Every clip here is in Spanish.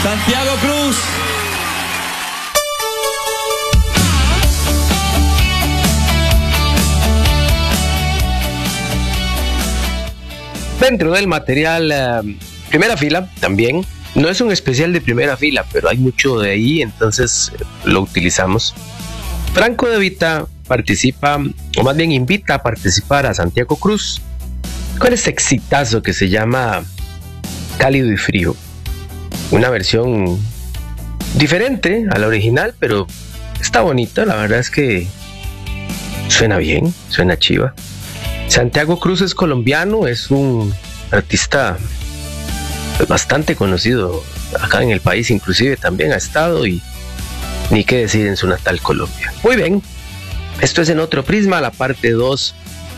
Santiago Cruz. Dentro del material primera fila también, no es un especial de primera fila, pero hay mucho de ahí, entonces lo utilizamos. Franco De Vita participa, o más bien invita a participar a Santiago Cruz con este exitazo que se llama Cálido y Frío. Una versión diferente a la original, pero está bonita, la verdad es que suena bien, suena chiva. Santiago Cruz es colombiano, es un artista bastante conocido acá en el país, inclusive también ha estado y ni qué decir en su natal Colombia. Muy bien, esto es En Otro Prisma, la parte 2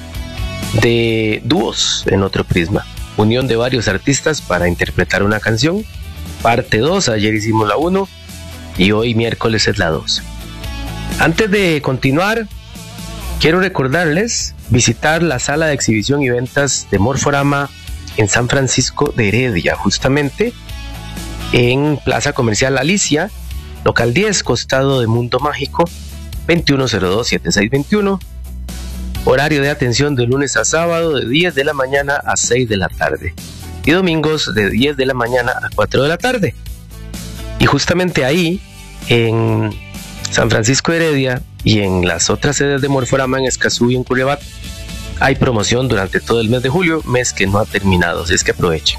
de dúos en Otro Prisma. Unión de varios artistas para interpretar una canción. Parte 2, ayer hicimos la 1 y hoy miércoles es la 2. Antes de continuar, quiero recordarles visitar la sala de exhibición y ventas de Morforama en San Francisco de Heredia, justamente en Plaza Comercial Alicia, local 10, costado de Mundo Mágico, 2102-7621. Horario de atención de lunes a sábado de 10 de la mañana a 6 de la tarde y domingos de 10 de la mañana a 4 de la tarde. Y justamente ahí, en San Francisco de Heredia y en las otras sedes de Morforama en Escazú y en Curriabat, hay promoción durante todo el mes de julio, mes que no ha terminado, así es que aprovechen.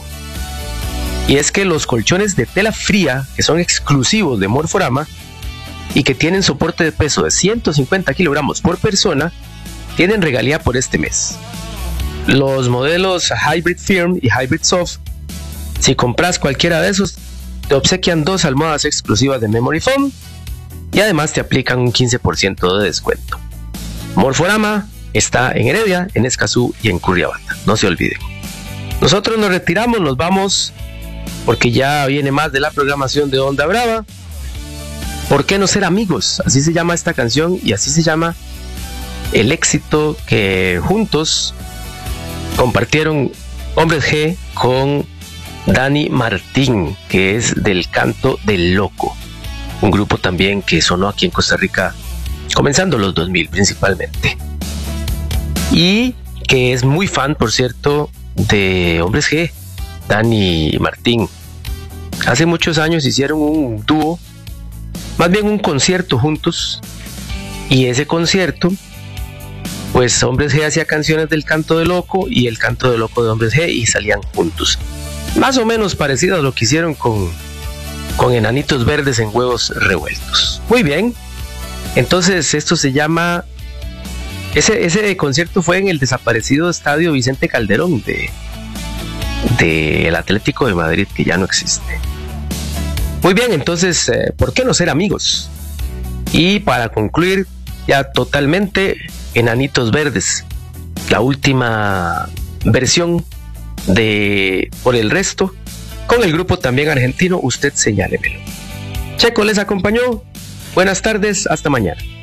Y es que los colchones de tela fría, que son exclusivos de Morforama y que tienen soporte de peso de 150 kilogramos por persona, tienen regalía por este mes. Los modelos Hybrid Firm y Hybrid Soft, si compras cualquiera de esos, te obsequian 2 almohadas exclusivas de Memory Foam y además te aplican un 15% de descuento. Morforama está en Heredia, en Escazú y en Curriabat, no se olviden. Nosotros nos retiramos, nos vamos porque ya viene más de la programación de Onda Brava. ¿Por qué no ser amigos? Así se llama esta canción y así se llama el éxito que juntos compartieron Hombres G con Dani Martín, que es del Canto del Loco, un grupo también que sonó aquí en Costa Rica comenzando los 2000 principalmente, y que es muy fan, por cierto, de Hombres G. Dani Martín hace muchos años hicieron un dúo, más bien un concierto juntos, y ese concierto, pues Hombres G hacía canciones del Canto del Loco y el Canto del Loco de Hombres G y salían juntos. Más o menos parecido a lo que hicieron con Enanitos Verdes en Huevos Revueltos. Muy bien, entonces esto se llama... Ese concierto fue en el desaparecido Estadio Vicente Calderón del Atlético de Madrid, que ya no existe. Muy bien, entonces, ¿por qué no ser amigos? Y para concluir ya totalmente, Enanitos Verdes, la última versión de Por el Resto, con el grupo también argentino Usted Señálemelo. Checo les acompañó. Buenas tardes, hasta mañana.